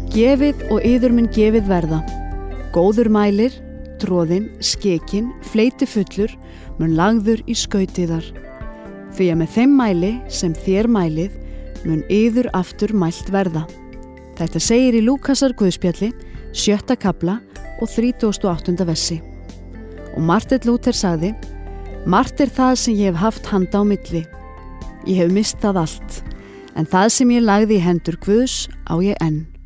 Gefið og yður mun gefið verða. Góður mælir, troðinn, skekinn, fleytifullur, mun lagður í skautiðar. Því að með þeim mæli sem þér mælið, mun yður aftur mælt verða. Þetta segir í Lúkasar Guðspjalli, 7. kafla og 38. versi. Og Marteinn Lúther sagði: Margt er það sem ég hef haft handa á milli. Ég hef misst það allt, en það sem ég lagði í hendur Guðs á ég enn.